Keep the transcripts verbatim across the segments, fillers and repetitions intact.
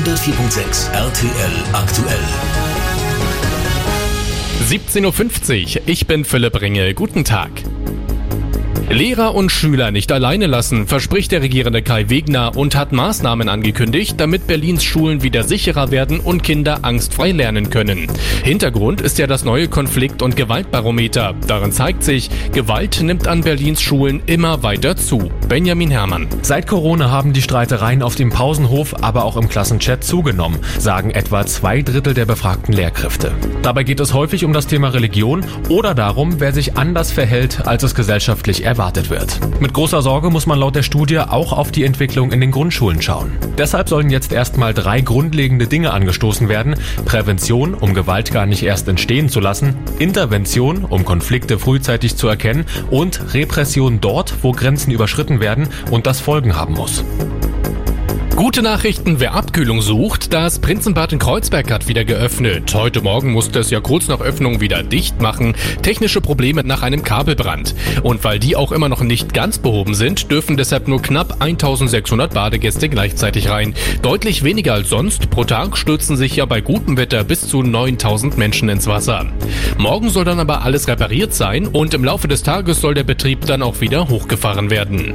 hundertvier Komma sechs R T L aktuell. siebzehn Uhr fünfzig, ich bin Philipp Ringe, guten Tag. Lehrer und Schüler nicht alleine lassen, verspricht der regierende Kai Wegner und hat Maßnahmen angekündigt, damit Berlins Schulen wieder sicherer werden und Kinder angstfrei lernen können. Hintergrund ist ja das neue Konflikt- und Gewaltbarometer. Darin zeigt sich, Gewalt nimmt an Berlins Schulen immer weiter zu. Benjamin Herrmann. Seit Corona haben die Streitereien auf dem Pausenhof, aber auch im Klassenchat zugenommen, sagen etwa zwei Drittel der befragten Lehrkräfte. Dabei geht es häufig um das Thema Religion oder darum, wer sich anders verhält, als es gesellschaftlich erwartet wird. Mit großer Sorge muss man laut der Studie auch auf die Entwicklung in den Grundschulen schauen. Deshalb sollen jetzt erstmal drei grundlegende Dinge angestoßen werden. Prävention, um Gewalt gar nicht erst entstehen zu lassen, Intervention, um Konflikte frühzeitig zu erkennen und Repression dort, wo Grenzen überschritten werden und das Folgen haben muss. Gute Nachrichten, wer Abkühlung sucht, das Prinzenbad in Kreuzberg hat wieder geöffnet. Heute Morgen musste es ja kurz nach Öffnung wieder dicht machen. Technische Probleme nach einem Kabelbrand. Und weil die auch immer noch nicht ganz behoben sind, dürfen deshalb nur knapp eintausendsechshundert Badegäste gleichzeitig rein. Deutlich weniger als sonst. Pro Tag stürzen sich ja bei gutem Wetter bis zu neuntausend Menschen ins Wasser. Morgen soll dann aber alles repariert sein und im Laufe des Tages soll der Betrieb dann auch wieder hochgefahren werden.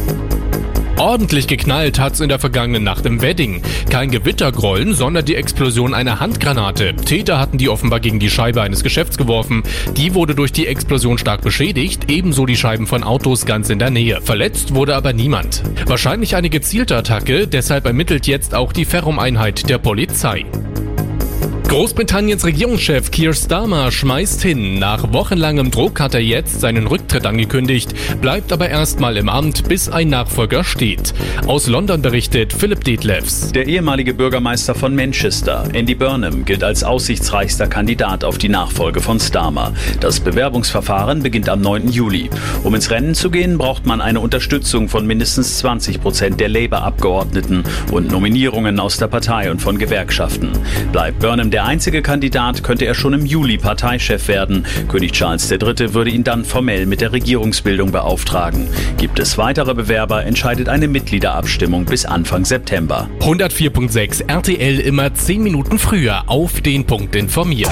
Ordentlich geknallt hat's in der vergangenen Nacht im Wedding. Kein Gewittergrollen, sondern die Explosion einer Handgranate. Täter hatten die offenbar gegen die Scheibe eines Geschäfts geworfen. Die wurde durch die Explosion stark beschädigt, ebenso die Scheiben von Autos ganz in der Nähe. Verletzt wurde aber niemand. Wahrscheinlich eine gezielte Attacke, deshalb ermittelt jetzt auch die Ferrum-Einheit der Polizei. Großbritanniens Regierungschef Keir Starmer schmeißt hin. Nach wochenlangem Druck hat er jetzt seinen Rücktritt angekündigt, bleibt aber erstmal im Amt, bis ein Nachfolger steht. Aus London berichtet Philipp Detlefs. Der ehemalige Bürgermeister von Manchester, Andy Burnham, gilt als aussichtsreichster Kandidat auf die Nachfolge von Starmer. Das Bewerbungsverfahren beginnt am neunten Juli. Um ins Rennen zu gehen, braucht man eine Unterstützung von mindestens zwanzig Prozent der Labour-Abgeordneten und Nominierungen aus der Partei und von Gewerkschaften. Bleibt Burnham der einzige Kandidat, könnte er schon im Juli Parteichef werden. König Charles der Dritte würde ihn dann formell mit der Regierungsbildung beauftragen. Gibt es weitere Bewerber, entscheidet eine Mitgliederabstimmung bis Anfang September. hundertvier Komma sechs R T L immer zehn Minuten früher auf den Punkt informiert.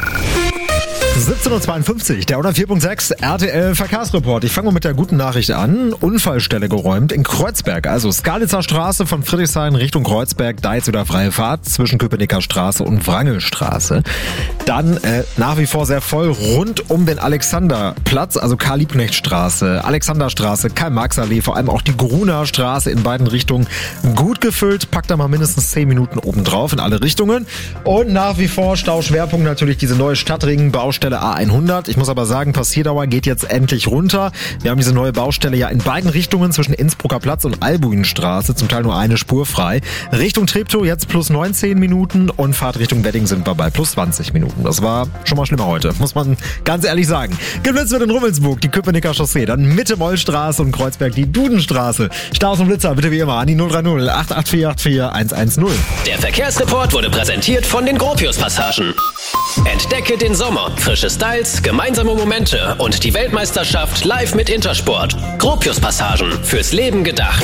siebzehn Uhr zweiundfünfzig, der hundertvier Komma sechs R T L Verkehrsreport. Ich fange mal mit der guten Nachricht an. Unfallstelle geräumt in Kreuzberg. Also Skalitzer Straße von Friedrichshain Richtung Kreuzberg, da jetzt wieder freie Fahrt zwischen Köpenicker Straße und Wrangelstraße. Dann äh, nach wie vor sehr voll rund um den Alexanderplatz, also Karl-Liebknecht-Straße, Alexanderstraße, Karl-Marx-Allee, vor allem auch die Gruner Straße in beiden Richtungen gut gefüllt. Packt da mal mindestens zehn Minuten obendrauf in alle Richtungen. Und nach wie vor Stauschwerpunkt natürlich diese neue Stadtring-Baustelle A hundert. Ich muss aber sagen, Passierdauer geht jetzt endlich runter. Wir haben diese neue Baustelle ja in beiden Richtungen zwischen Innsbrucker Platz und Albuinstraße, zum Teil nur eine Spur frei. Richtung Treptow jetzt plus neunzehn Minuten und Fahrt Richtung Wedding sind wir bei plus zwanzig Minuten. Das war schon mal schlimmer heute, muss man ganz ehrlich sagen. Geblitzt wird in Rummelsburg die Köpenicker Chaussee, dann Mitte Mollstraße und Kreuzberg die Dudenstraße. Staus und Blitzer bitte wie immer an die null drei null acht acht vier acht vier eins eins null. Der Verkehrsreport wurde präsentiert von den Gropius-Passagen. Entdecke den Sommer. Frische Styles, gemeinsame Momente und die Weltmeisterschaft live mit Intersport. Gropius-Passagen. Fürs Leben gedacht.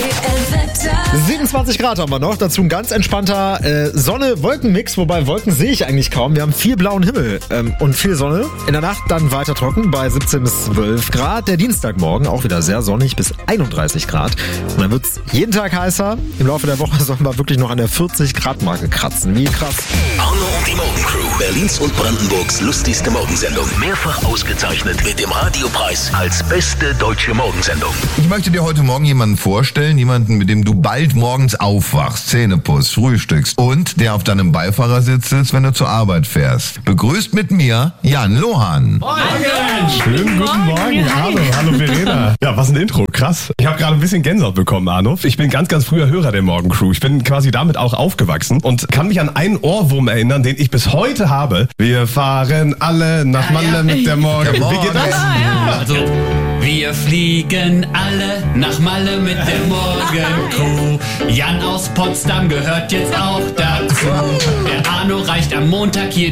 siebenundzwanzig Grad haben wir noch. Dazu ein ganz entspannter äh, Sonne-Wolken-Mix. Wobei Wolken sehe ich eigentlich kaum. Wir haben viel blauen Himmel ähm, und viel Sonne. In der Nacht dann weiter trocken bei siebzehn bis zwölf Grad. Der Dienstagmorgen auch wieder sehr sonnig bis einunddreißig Grad. Und dann wird es jeden Tag heißer. Im Laufe der Woche sollen wir wirklich noch an der vierzig Grad Marke kratzen. Wie krass. Arno und die Morgencrew. Berlins und Brandenburgs lustigste Morgensendung. Mehrfach ausgezeichnet mit dem Radiopreis als beste deutsche Morgensendung. Ich möchte dir heute Morgen jemanden vorstellen, jemanden, mit dem du bald morgens aufwachst, Zähne putzt, frühstückst und der auf deinem Beifahrersitz sitzt, wenn du zur Arbeit fährst. Begrüßt mit mir Jan Lohan. Morgen! Schönen guten Morgen, Arno. Hallo Verena. Ja, was ein Intro, krass. Ich habe gerade ein bisschen Gänsehaut bekommen, Arno. Ich bin ganz, ganz früher Hörer der Morgencrew. Ich bin quasi damit auch aufgewachsen und kann mich an einen Ohrwurm erinnern, den ich bis heute habe. Wir fahren alle nach Malle ja, ja. mit der Morgen. Der Morgen. Wie geht das? Also, wir fliegen alle nach Malle mit der Morgencrew. Jan aus Potsdam gehört jetzt auch dazu. Der Arno reicht am Montag hier